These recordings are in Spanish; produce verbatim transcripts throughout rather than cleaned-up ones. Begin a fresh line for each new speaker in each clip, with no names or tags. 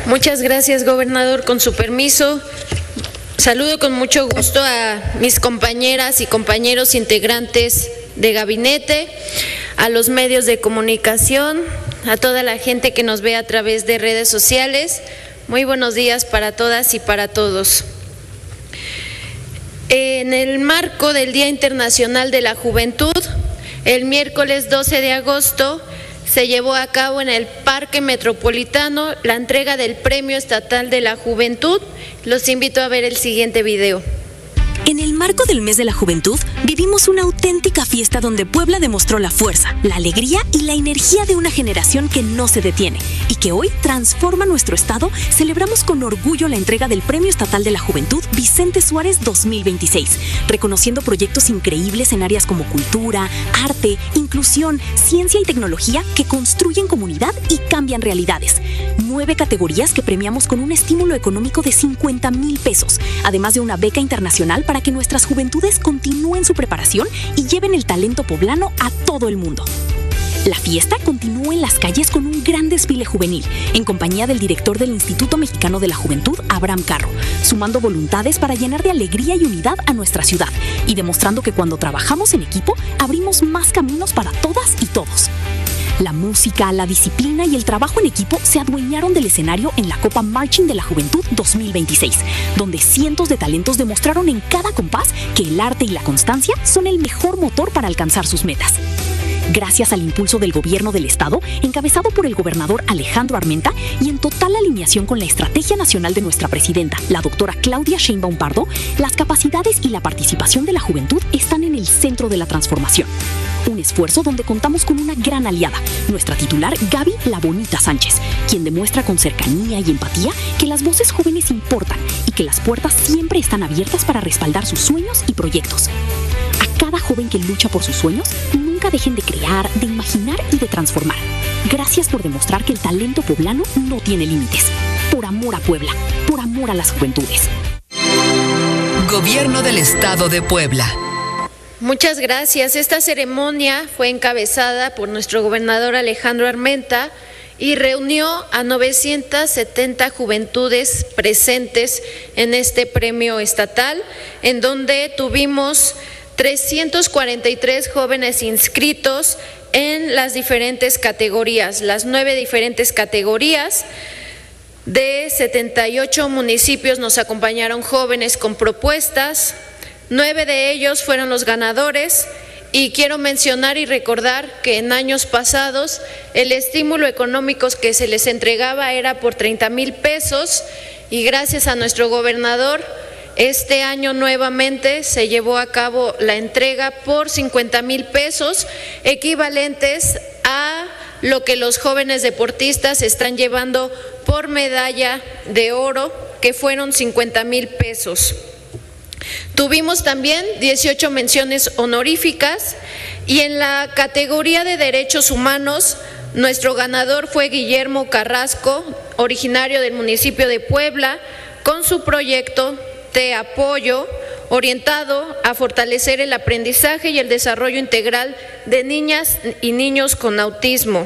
Muchas gracias, gobernador. Con su permiso, saludo con mucho gusto a mis compañeras y compañeros integrantes de gabinete, a los medios de comunicación, a toda la gente que nos ve a través de redes sociales. Muy buenos días para todas y para todos. En el marco del Día Internacional de la Juventud, el miércoles doce de agosto, se llevó a cabo en el Parque Metropolitano la entrega del Premio Estatal de la Juventud. Los invito a ver el siguiente video.
En el marco del Mes de la Juventud, vivimos una auténtica fiesta donde Puebla demostró la fuerza, la alegría y la energía de una generación que no se detiene y que hoy transforma nuestro estado. Celebramos con orgullo la entrega del Premio Estatal de la Juventud Vicente Suárez dos mil veintiséis, reconociendo proyectos increíbles en áreas como cultura, arte, inclusión, ciencia y tecnología que construyen comunidad y cambian realidades. Nueve categorías que premiamos con un estímulo económico de cincuenta mil pesos, además de una beca internacional para que nuestras juventudes continúen su preparación y lleven el talento poblano a todo el mundo. La fiesta continúa en las calles con un gran desfile juvenil, en compañía del director del Instituto Mexicano de la Juventud, Abraham Carro, sumando voluntades para llenar de alegría y unidad a nuestra ciudad y demostrando que cuando trabajamos en equipo, abrimos más caminos para todas y todos. La música, la disciplina y el trabajo en equipo se adueñaron del escenario en la Copa Marching de la Juventud dos mil veintiséis, donde cientos de talentos demostraron en cada compás que el arte y la constancia son el mejor motor para alcanzar sus metas. Gracias al impulso del gobierno del estado, encabezado por el gobernador Alejandro Armenta y en total alineación con la estrategia nacional de nuestra presidenta, la doctora Claudia Sheinbaum Pardo, las capacidades y la participación de la juventud están en el centro de la transformación. Un esfuerzo donde contamos con una gran aliada, nuestra titular Gaby La Bonita Sánchez, quien demuestra con cercanía y empatía que las voces jóvenes importan y que las puertas siempre están abiertas para respaldar sus sueños y proyectos. A cada joven que lucha por sus sueños, nunca dejen de crear, de imaginar y de transformar. Gracias por demostrar que el talento poblano no tiene límites. Por amor a Puebla, por amor a las juventudes.
Gobierno del Estado de Puebla.
Muchas gracias. Esta ceremonia fue encabezada por nuestro gobernador Alejandro Armenta y reunió a novecientas setenta juventudes presentes en este premio estatal, en donde tuvimos trescientos cuarenta y tres jóvenes inscritos en las diferentes categorías, las nueve diferentes categorías. De setenta y ocho municipios nos acompañaron jóvenes con propuestas. Nueve de ellos fueron los ganadores y quiero mencionar y recordar que en años pasados el estímulo económico que se les entregaba era por treinta mil pesos y gracias a nuestro gobernador este año nuevamente se llevó a cabo la entrega por cincuenta mil pesos, equivalentes a lo que los jóvenes deportistas están llevando por medalla de oro, que fueron cincuenta mil pesos. Tuvimos también dieciocho menciones honoríficas y en la categoría de derechos humanos, nuestro ganador fue Guillermo Carrasco, originario del municipio de Puebla, con su proyecto Te Apoyo, orientado a fortalecer el aprendizaje y el desarrollo integral de niñas y niños con autismo.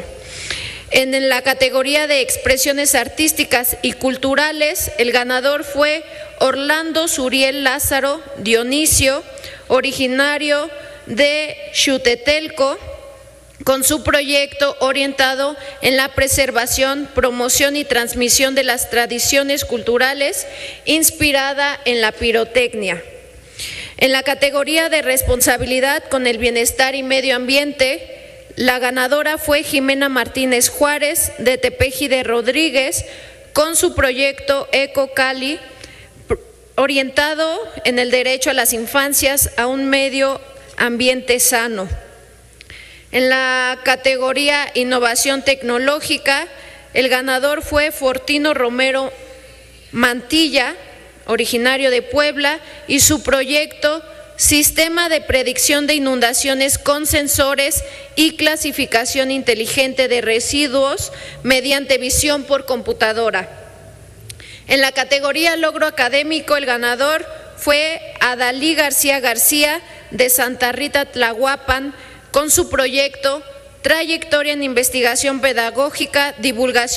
En la categoría de expresiones artísticas y culturales, el ganador fue Orlando Suriel Lázaro Dionisio, originario de Xutetelco, con su proyecto orientado en la preservación, promoción y transmisión de las tradiciones culturales, inspirada en la pirotecnia. En la categoría de responsabilidad con el bienestar y medio ambiente, la ganadora fue Jimena Martínez Juárez, de Tepeji de Rodríguez, con su proyecto Eco Cali, orientado en el derecho a las infancias a un medio ambiente sano. En la categoría Innovación Tecnológica, el ganador fue Fortino Romero Mantilla, originario de Puebla, y su proyecto Sistema de Predicción de Inundaciones con Sensores y Clasificación Inteligente de Residuos mediante visión por computadora. En la categoría Logro Académico, el ganador fue Adalí García García, de Santa Rita Tlahuapan, con su proyecto Trayectoria en Investigación Pedagógica, Divulgación